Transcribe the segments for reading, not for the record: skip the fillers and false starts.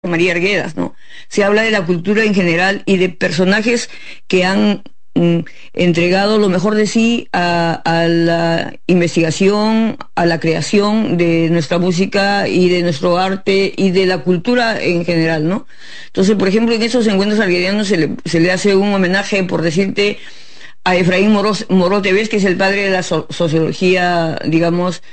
María Arguedas, ¿no? Se habla de la cultura en general y de personajes que han entregado lo mejor de sí a la investigación, a la creación de nuestra música y de nuestro arte y de la cultura en general, ¿no? Entonces, por ejemplo, en esos encuentros arguedianos se le hace un homenaje, por decirte, a Efraín Morote Vez, que es el padre de la sociología, digamos,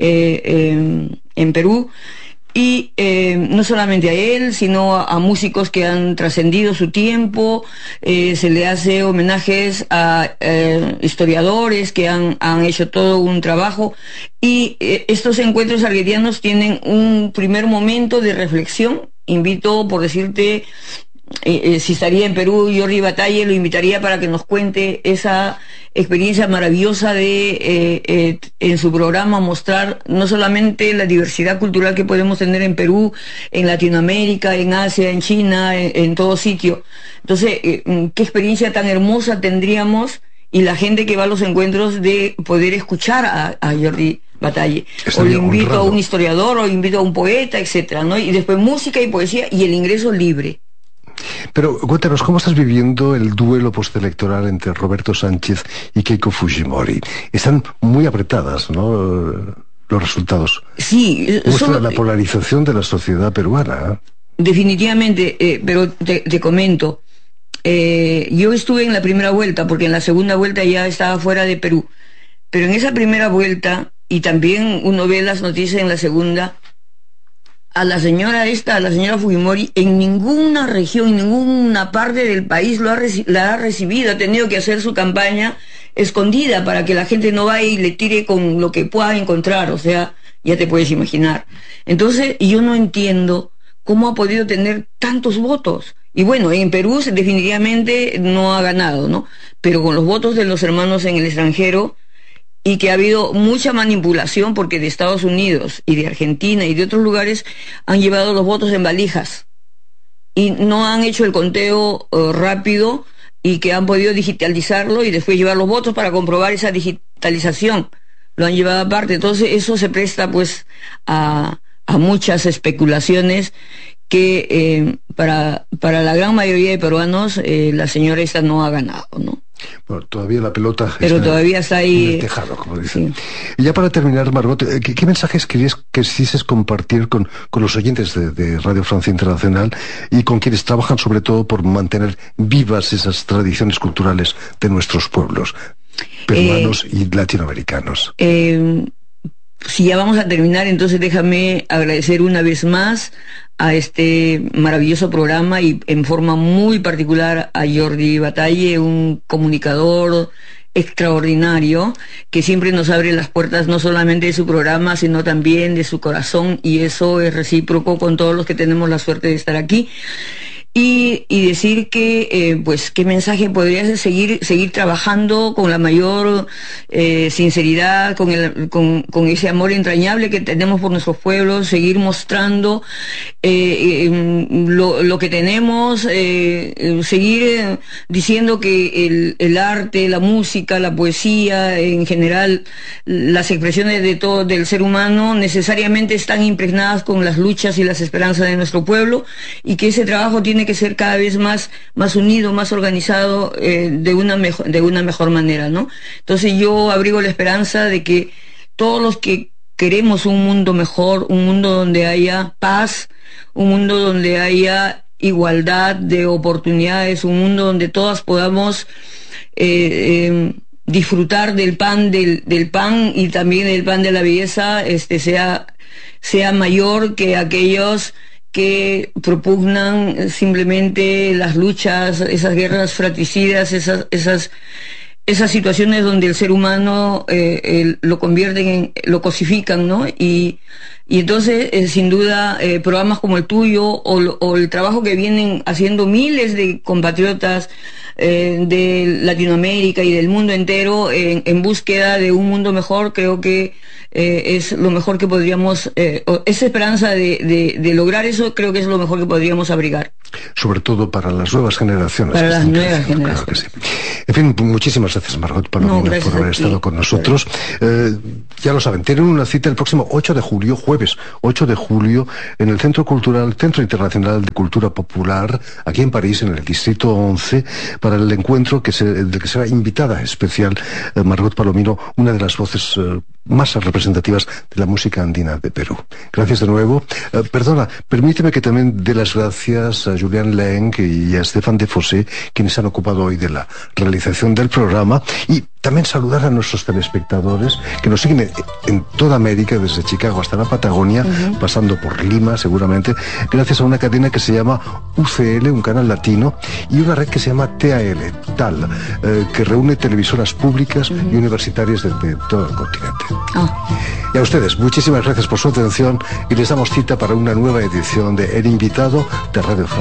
en Perú. Y no solamente a él, sino a músicos que han trascendido su tiempo. Se le hace homenajes a historiadores que han hecho todo un trabajo, y estos encuentros arguedianos tienen un primer momento de reflexión. Invito, por decirte, si estaría en Perú Jordi Batalle, lo invitaría para que nos cuente esa experiencia maravillosa de en su programa mostrar no solamente la diversidad cultural que podemos tener en Perú, en Latinoamérica, en Asia, en China, en todo sitio. Entonces, qué experiencia tan hermosa tendríamos, y la gente que va a los encuentros, de poder escuchar a Jordi Batalle. O le invito honrado a un historiador, o invito a un poeta, etcétera, ¿no? Y después música y poesía y el ingreso libre. Pero cuéntanos, ¿cómo estás viviendo el duelo postelectoral entre Roberto Sánchez y Keiko Fujimori? Están muy apretadas, ¿no?, los resultados. Sí. Muestra la polarización de la sociedad peruana. Definitivamente, pero te comento. Yo estuve en la primera vuelta, porque en la segunda vuelta ya estaba fuera de Perú. Pero en esa primera vuelta, y también uno ve las noticias en la segunda, a la señora Fujimori, en ninguna región, en ninguna parte del país la ha recibido. Ha tenido que hacer su campaña escondida para que la gente no vaya y le tire con lo que pueda encontrar. O sea, ya te puedes imaginar. Entonces, yo no entiendo cómo ha podido tener tantos votos. Y bueno, en Perú definitivamente no ha ganado, ¿no? Pero con los votos de los hermanos en el extranjero, y que ha habido mucha manipulación, porque de Estados Unidos y de Argentina y de otros lugares han llevado los votos en valijas y no han hecho el conteo rápido, y que han podido digitalizarlo y después llevar los votos para comprobar esa digitalización. Lo han llevado aparte. Entonces eso se presta pues a muchas especulaciones que para la gran mayoría de peruanos la señora esta no ha ganado, ¿no? Bueno, todavía la pelota todavía está ahí en el tejado, como dicen. Sí. Y ya para terminar, Margot, ¿qué mensajes quisieses compartir con los oyentes de Radio Francia Internacional y con quienes trabajan sobre todo por mantener vivas esas tradiciones culturales de nuestros pueblos peruanos y latinoamericanos? Si ya vamos a terminar, entonces déjame agradecer una vez más a este maravilloso programa, y en forma muy particular a Jordi Batalle, un comunicador extraordinario que siempre nos abre las puertas, no solamente de su programa, sino también de su corazón, y eso es recíproco con todos los que tenemos la suerte de estar aquí. Y decir que, pues, qué mensaje podría ser: seguir trabajando con la mayor sinceridad, con ese amor entrañable que tenemos por nuestros pueblos, seguir mostrando lo que tenemos, seguir diciendo que el arte, la música, la poesía, en general, las expresiones de todo del ser humano necesariamente están impregnadas con las luchas y las esperanzas de nuestro pueblo, y que ese trabajo tiene que ser cada vez más unido, más organizado, de una mejor manera, ¿no? Entonces yo abrigo la esperanza de que todos los que queremos un mundo mejor, un mundo donde haya paz, un mundo donde haya igualdad de oportunidades, un mundo donde todas podamos disfrutar del pan y también del pan de la belleza, sea mayor que aquellos que propugnan simplemente las luchas, esas guerras fratricidas, esas situaciones donde el ser humano lo convierten lo cosifican, ¿no? Y entonces, sin duda, programas como el tuyo o el trabajo que vienen haciendo miles de compatriotas de Latinoamérica y del mundo entero en búsqueda de un mundo mejor, creo que es lo mejor que podríamos, esa esperanza de lograr eso, creo que es lo mejor que podríamos abrigar. Sobre todo para las nuevas generaciones. Para las nuevas generaciones. Claro que sí. En fin, muchísimas gracias, Margot, por haber estado con nosotros. Ya lo saben, tienen una cita el próximo 8 de julio, jueves. jueves 8 de julio, en el Centro Internacional de Cultura Popular, aquí en París, en el Distrito 11, para el encuentro del que será invitada especial Margot Palomino, una de las voces más representativas de la música andina de Perú. Gracias de nuevo. Perdona, permíteme que también dé las gracias a Julián Leng y a Stefan de Fossé, quienes han ocupado hoy de la realización del programa, y también saludar a nuestros telespectadores que nos siguen en toda América, desde Chicago hasta la Patagonia, pasando por Lima seguramente, gracias a una cadena que se llama UCL, un canal latino, y una red que se llama TAL, que reúne televisoras públicas y universitarias de todo el continente. Y a ustedes, muchísimas gracias por su atención, y les damos cita para una nueva edición de El Invitado de Radio Francia.